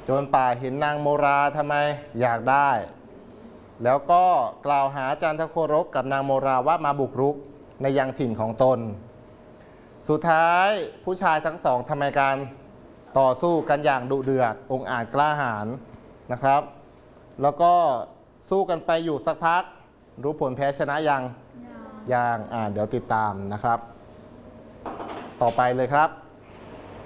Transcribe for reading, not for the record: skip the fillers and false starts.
โจรป่าเห็นนางโมราทำไมอยากได้แล้วก็กล่าวหาจันทโครบกับนางโมราว่ามาบุกรุกในยังถิ่นของตนสุดท้ายผู้ชายทั้งสองทำการต่อสู้กันอย่างดุเดือดองอาจกล้าหาญนะครับแล้วก็สู้กันไปอยู่สักพักรู้ผลแพ้ชนะยังเดี๋ยวติดตามนะครับต่อไปเลยครับ